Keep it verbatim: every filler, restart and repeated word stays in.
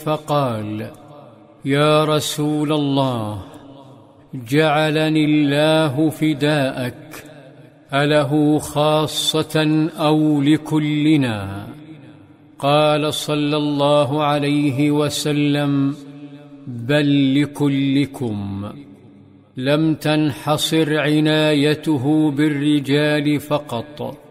فقال: يا رسول الله، جعلني الله فداءك، أله خاصة أو لكلنا؟ قال صلى الله عليه وسلم: بل لكلكم. لم تنحصر عنايته بالرجال فقط،